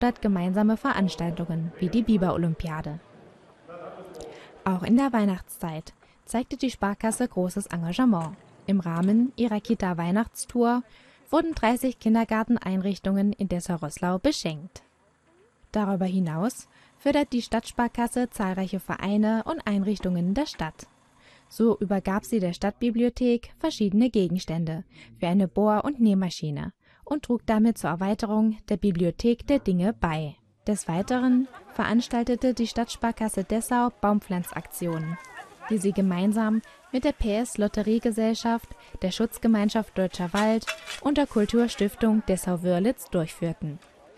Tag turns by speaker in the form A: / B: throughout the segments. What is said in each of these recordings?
A: Hauptstadt gemeinsame Veranstaltungen wie die Biber-Olympiade. Auch in der Weihnachtszeit zeigte die Sparkasse großes Engagement. Im Rahmen ihrer Kita-Weihnachtstour wurden 30 Kindergarteneinrichtungen in Dessau-Roßlau beschenkt. Darüber hinaus fördert die Stadtsparkasse zahlreiche Vereine und Einrichtungen der Stadt. So übergab sie der Stadtbibliothek verschiedene Gegenstände wie eine Bohr- und Nähmaschine und trug damit zur Erweiterung der Bibliothek der Dinge bei. Des Weiteren veranstaltete die Stadtsparkasse Dessau Baumpflanzaktionen, die sie gemeinsam mit der PS Lotteriegesellschaft, der Schutzgemeinschaft Deutscher Wald und der Kulturstiftung Dessau-Wörlitz durchführten.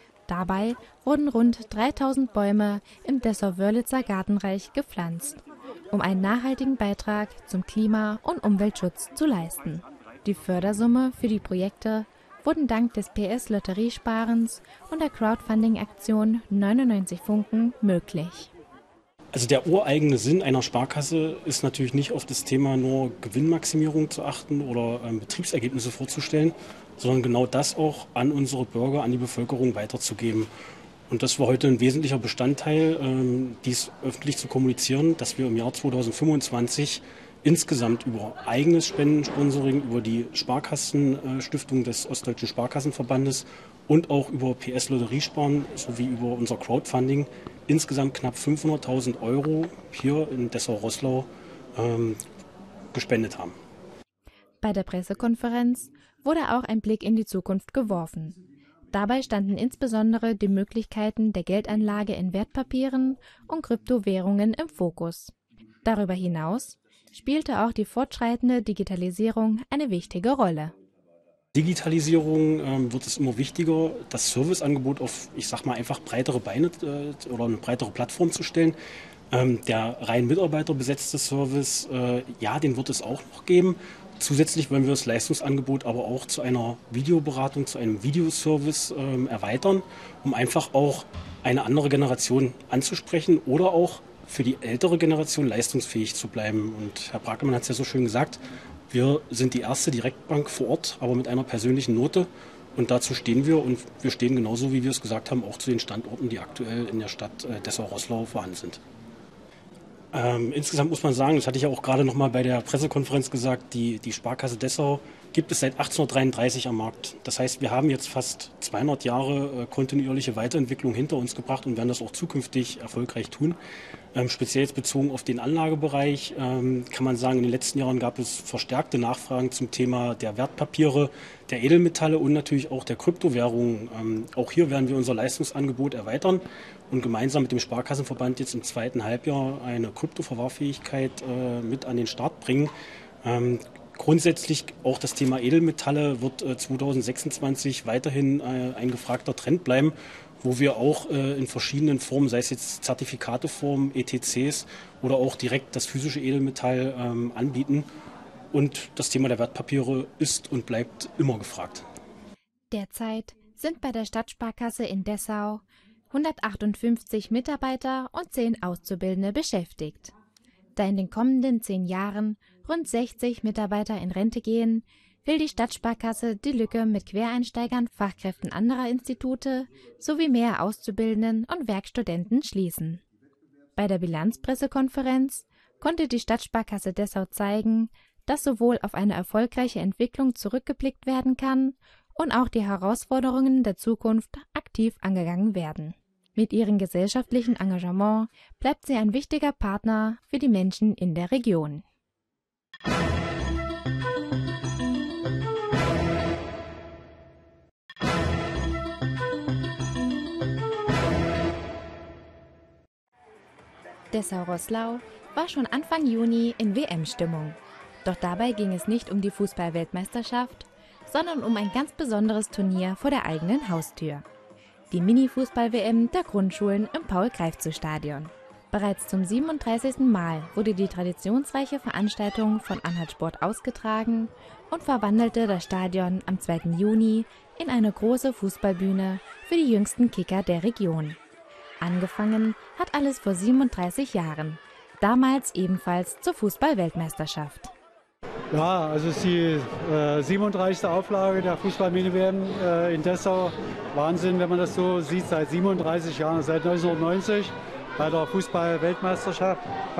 A: Dabei wurden rund 3000 Bäume im Dessau-Wörlitzer Gartenreich gepflanzt, um einen nachhaltigen Beitrag zum Klima- und Umweltschutz zu leisten. Die Fördersumme für die Projekte wurden dank des PS Lotteriesparens und der Crowdfunding-Aktion 99 Funken möglich.
B: Also der ureigene Sinn einer Sparkasse ist natürlich nicht auf das Thema nur Gewinnmaximierung zu achten oder Betriebsergebnisse vorzustellen, sondern genau das auch an unsere Bürger, an die Bevölkerung weiterzugeben. Und das war heute ein wesentlicher Bestandteil, dies öffentlich zu kommunizieren, dass wir im Jahr 2025 insgesamt über eigenes Spendensponsoring, über die Sparkassenstiftung des Ostdeutschen Sparkassenverbandes und auch über PS Lotteriesparen sowie über unser Crowdfunding insgesamt knapp 500.000 € hier in Dessau-Roßlau gespendet haben.
A: Bei der Pressekonferenz wurde auch ein Blick in die Zukunft geworfen. Dabei standen insbesondere die Möglichkeiten der Geldanlage in Wertpapieren und Kryptowährungen im Fokus. Darüber hinaus spielte auch die fortschreitende Digitalisierung eine wichtige Rolle.
B: Digitalisierung wird es immer wichtiger, das Serviceangebot auf, ich sag mal, einfach breitere Beine oder eine breitere Plattform zu stellen. Der rein mitarbeiterbesetzte Service, ja, den wird es auch noch geben. Zusätzlich wollen wir das Leistungsangebot aber auch zu einer Videoberatung, zu einem Videoservice erweitern, um einfach auch eine andere Generation anzusprechen oder auch für die ältere Generation leistungsfähig zu bleiben. Und Herr Brakemann hat es ja so schön gesagt, wir sind die erste Direktbank vor Ort, aber mit einer persönlichen Note. Und dazu stehen wir und wir stehen genauso, wie wir es gesagt haben, auch zu den Standorten, die aktuell in der Stadt Dessau-Roßlau vorhanden sind. Insgesamt muss man sagen, das hatte ich ja auch gerade noch mal bei der Pressekonferenz gesagt, die Sparkasse Dessau gibt es seit 1833 am Markt. Das heißt, wir haben jetzt fast 200 Jahre kontinuierliche Weiterentwicklung hinter uns gebracht und werden das auch zukünftig erfolgreich tun. Speziell jetzt bezogen auf den Anlagebereich kann man sagen, in den letzten Jahren gab es verstärkte Nachfragen zum Thema der Wertpapiere, der Edelmetalle und natürlich auch der Kryptowährungen. Auch hier werden wir unser Leistungsangebot erweitern und gemeinsam mit dem Sparkassenverband jetzt im zweiten Halbjahr eine Kryptoverwahrfähigkeit mit an den Start bringen. Grundsätzlich auch das Thema Edelmetalle wird 2026 weiterhin ein gefragter Trend bleiben, wo wir auch in verschiedenen Formen, sei es jetzt Zertifikateform, ETCs oder auch direkt das physische Edelmetall anbieten. Und das Thema der Wertpapiere ist und bleibt immer gefragt.
A: Derzeit sind bei der Stadtsparkasse in Dessau 158 Mitarbeiter und 10 Auszubildende beschäftigt. Da in den kommenden 10 Jahren rund 60 Mitarbeiter in Rente gehen, will die Stadtsparkasse die Lücke mit Quereinsteigern, Fachkräften anderer Institute sowie mehr Auszubildenden und Werkstudenten schließen. Bei der Bilanzpressekonferenz konnte die Stadtsparkasse Dessau zeigen, dass sowohl auf eine erfolgreiche Entwicklung zurückgeblickt werden kann und auch die Herausforderungen der Zukunft aktiv angegangen werden. Mit ihrem gesellschaftlichen Engagement bleibt sie ein wichtiger Partner für die Menschen in der Region. Dessau-Roßlau war schon Anfang Juni in WM-Stimmung. Doch dabei ging es nicht um die Fußball-Weltmeisterschaft, sondern um ein ganz besonderes Turnier vor der eigenen Haustür. Die Mini-Fußball-WM der Grundschulen im Paul-Greifzu-Stadion. Bereits zum 37. Mal wurde die traditionsreiche Veranstaltung von Anhalt Sport ausgetragen und verwandelte das Stadion am 2. Juni in eine große Fußballbühne für die jüngsten Kicker der Region. Angefangen hat alles vor 37 Jahren, damals ebenfalls zur Fußball-Weltmeisterschaft.
C: Ja, also es ist die 37. Auflage der Fußball-Mini-WM in Dessau. Wahnsinn, wenn man das so sieht, seit 37 Jahren, seit 1990 bei der Fußball-Weltmeisterschaft.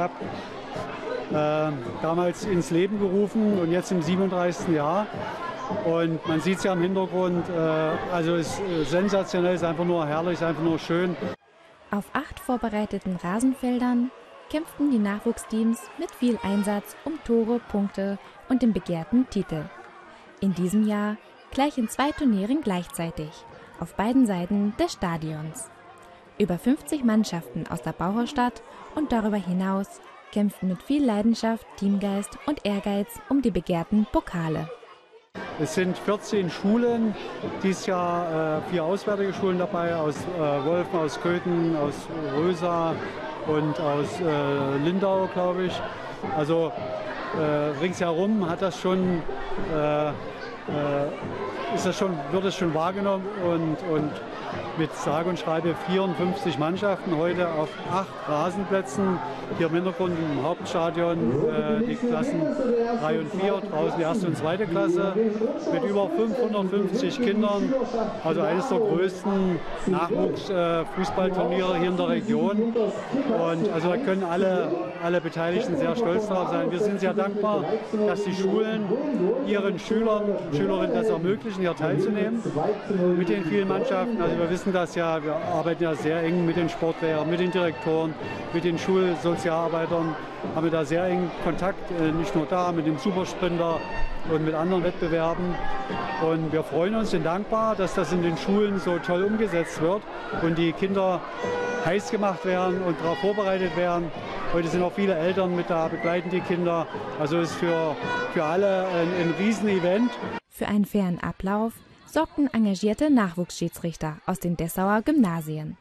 C: Damals ins Leben gerufen und jetzt im 37. Jahr. Und man sieht es ja im Hintergrund, also es ist sensationell, es ist einfach nur herrlich, es ist einfach nur schön.
A: Auf 8 vorbereiteten Rasenfeldern kämpften die Nachwuchsteams mit viel Einsatz um Tore, Punkte und den begehrten Titel. In diesem Jahr gleich in 2 Turnieren gleichzeitig, auf beiden Seiten des Stadions. Über 50 Mannschaften aus der Bauerstadt und darüber hinaus kämpften mit viel Leidenschaft, Teamgeist und Ehrgeiz um die begehrten Pokale.
C: Es sind 14 Schulen, dieses Jahr 4 auswärtige Schulen dabei, aus Wolfen, aus Köthen, aus Rösa und aus Lindau, glaube ich. Also ringsherum hat das schon, wird es schon wahrgenommen und mit sage und schreibe 54 Mannschaften heute auf 8 Rasenplätzen. Hier im Hintergrund im Hauptstadion die Klassen 3 und 4, draußen die 1. und 2. Klasse mit über 550 Kindern. Also eines der größten Nachwuchsfußballturniere hier in der Region. Und also da können alle Beteiligten sehr stolz drauf sein. Wir sind sehr dankbar, dass die Schulen ihren Schülern und Schülerinnen das ermöglichen, hier teilzunehmen mit den vielen Mannschaften. Also wir wissen das ja, wir arbeiten ja sehr eng mit den Sportlehrern, mit den Direktoren, mit den Schulsozialarbeitern, haben wir da sehr engen Kontakt, nicht nur da, mit dem Supersprinter und mit anderen Wettbewerben. Und wir freuen uns, sind dankbar, dass das in den Schulen so toll umgesetzt wird und die Kinder heiß gemacht werden und darauf vorbereitet werden. Heute sind auch viele Eltern mit da, begleiten die Kinder. Also es ist für alle ein Riesenevent.
A: Für einen fairen Ablauf sorgten engagierte Nachwuchsschiedsrichter aus den Dessauer Gymnasien.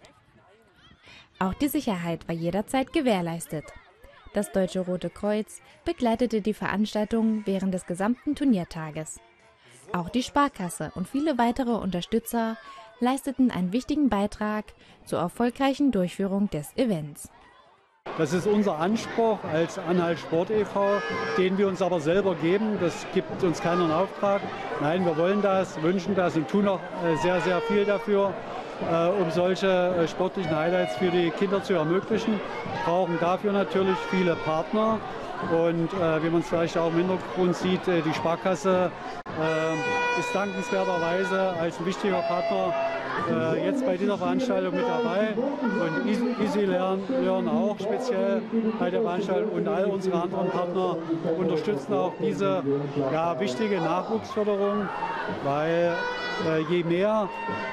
A: Auch die Sicherheit war jederzeit gewährleistet. Das Deutsche Rote Kreuz begleitete die Veranstaltung während des gesamten Turniertages. Auch die Sparkasse und viele weitere Unterstützer leisteten einen wichtigen Beitrag zur erfolgreichen Durchführung des Events.
C: Das ist unser Anspruch als Anhalt Sport e.V., den wir uns aber selber geben. Das gibt uns keiner einen Auftrag. Nein, wir wollen das, wünschen das und tun auch sehr, sehr viel dafür, um solche sportlichen Highlights für die Kinder zu ermöglichen. Wir brauchen dafür natürlich viele Partner. Und wie man es vielleicht auch im Hintergrund sieht, die Sparkasse ist dankenswerterweise als ein wichtiger Partner jetzt bei dieser Veranstaltung mit dabei und Easy Learn auch speziell bei der Veranstaltung und all unsere anderen Partner unterstützen auch diese wichtige Nachwuchsförderung, weil je mehr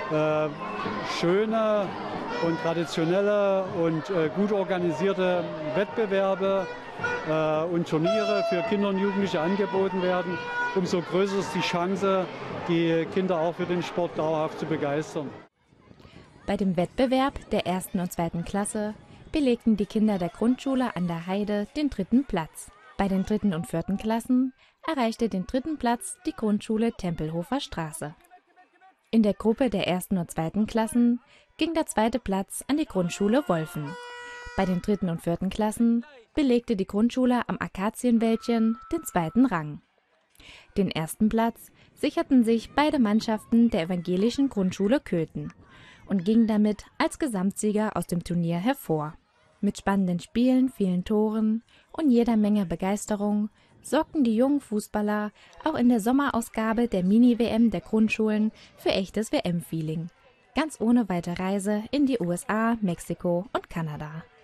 C: schöne und traditionelle und gut organisierte Wettbewerbe und Turniere für Kinder und Jugendliche angeboten werden, umso größer ist die Chance, die Kinder auch für den Sport dauerhaft zu begeistern.
A: Bei dem Wettbewerb der 1. und 2. Klasse belegten die Kinder der Grundschule an der Heide den 3. Platz. Bei den 3. und 4. Klassen erreichte den 3. Platz die Grundschule Tempelhofer Straße. In der Gruppe der 1. und 2. Klassen ging der 2. Platz an die Grundschule Wolfen. Bei den 3. und 4. Klassen belegte die Grundschule am Akazienwäldchen den 2. Rang. Den 1. Platz sicherten sich beide Mannschaften der evangelischen Grundschule Köthen und gingen damit als Gesamtsieger aus dem Turnier hervor. Mit spannenden Spielen, vielen Toren und jeder Menge Begeisterung sorgten die jungen Fußballer auch in der Sommerausgabe der Mini-WM der Grundschulen für echtes WM-Feeling. Ganz ohne weite Reise in die USA, Mexiko und Kanada.